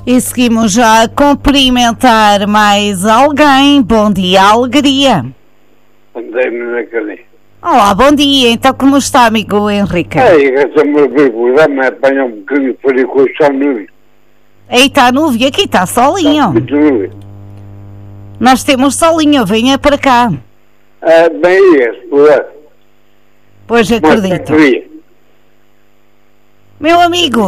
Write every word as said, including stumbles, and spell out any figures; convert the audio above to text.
E seguimos já a cumprimentar mais alguém. Bom dia, alegria. Andei-me na cadeia. Olá, bom dia. Então como está, amigo Henrique? Aí, essa-me a ver, me apanha um bocadinho para com o sol nuvem. Aí está nuvem, aqui está solinho. Muito nuvem. Nós temos solinho, venha para cá. Ah, bem, é, por lá. Pois acredito. Meu amigo,